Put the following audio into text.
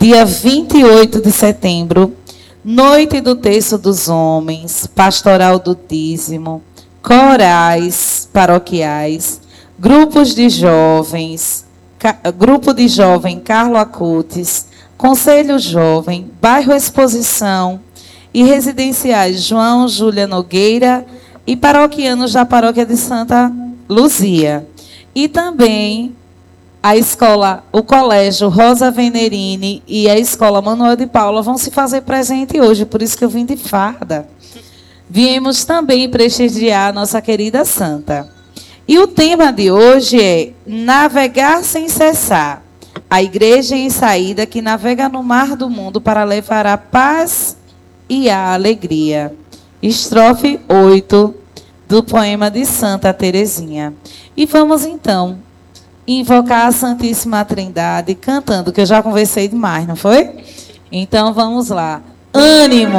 dia 28 de setembro, noite do Terço dos Homens, pastoral do dízimo, corais paroquiais, grupos de jovens, grupo de jovem Carlo Acutis, Conselho Jovem, bairro Exposição e residenciais João Júlia Nogueira e paroquianos da paróquia de Santa Luzia. E também a escola, o colégio Rosa Venerini e a escola Manuel de Paula vão se fazer presente hoje, por isso que eu vim de farda. Viemos também prestigiar a nossa querida santa. E o tema de hoje é Navegar sem cessar. A igreja em saída que navega no mar do mundo para levar a paz e a alegria. Estrofe 8 do poema de Santa Teresinha. E vamos então invocar a Santíssima Trindade cantando, que eu já conversei demais, não foi? Então vamos lá. Ânimo!